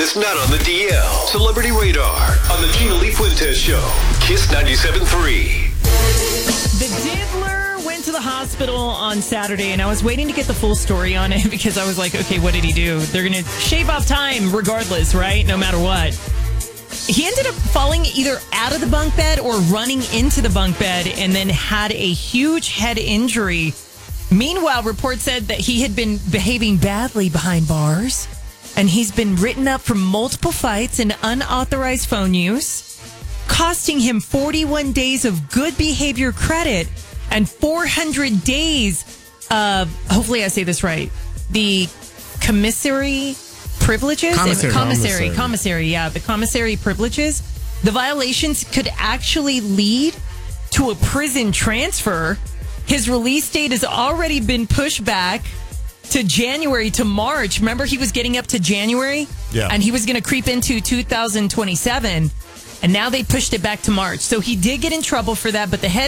that's not on the DL. Celebrity Radar on the Gina Lee Fuentes Show. Kiss 97.3. The Diddler went to the hospital on Saturday, and I was waiting to get the full story on it because I was like, okay, what did he do? They're going to shave off time regardless, right? No matter what. He ended up falling either out of the bunk bed or running into the bunk bed and then had a huge head injury. Meanwhile, reports said that he had been behaving badly behind bars, and he's been written up for multiple fights and unauthorized phone use, costing him 41 days of good behavior credit and 400 days of, hopefully I say this right, the commissary privileges? Commissary, yeah. The commissary privileges. The violations could actually lead to a prison transfer. His release date has already been pushed back to January to March. Remember, he was getting up to January? Yeah. And he was going to creep into 2027. And now they pushed it back to March. So he did get in trouble for that, but the head